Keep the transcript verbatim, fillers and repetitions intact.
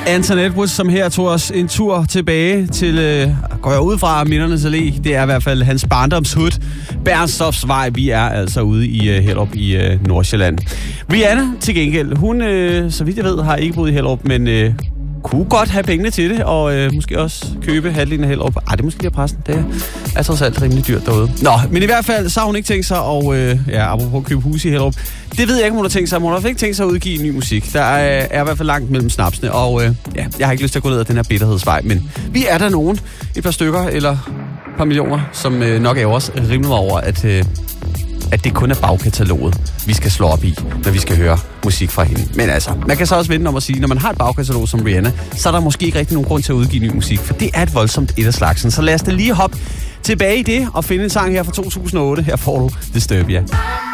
Antoinette Woods, som her tog os en tur tilbage til, øh, går jeg ud fra Mindernes Allé. Det er i hvert fald hans barndomshud. Bernstorffs Vej. Vi er altså ude i øh, Hellerup i øh, Nordsjælland. Rihanna til gengæld, hun, øh, så vidt jeg ved, har ikke boet i Hellerup, men øh, kunne godt have pengene til det, og øh, måske også købe halvdelen af Hellerup. Ej, det er måske lige pressen. Det er trods alt rimelig dyrt derude. Nå, men i hvert fald, så har hun ikke tænkt sig at, øh, ja, apropos købe hus i Hellerup. Det ved jeg ikke, om hun har tænkt sig. Hun har ikke tænkt sig at udgive ny musik. Der er, er i hvert fald langt mellem snapsene, og øh, ja, jeg har ikke lyst til at gå ned ad den her bitterhedsvej, men vi er der nogen, et par stykker eller et par millioner, som øh, nok er også rimelig over, at, øh, at det kun er bagkataloget, vi skal slå op i, når vi skal høre musik fra hende. Men altså, man kan så også vente om at sige, når man har et bagkatalog som Rihanna, så er der måske ikke rigtig nogen grund til at udgive ny musik, for det er et voldsomt et af slagsen. Så lad os da lige hoppe tilbage i det og finde en sang her fra to tusind og otte. Her får du Disturbia.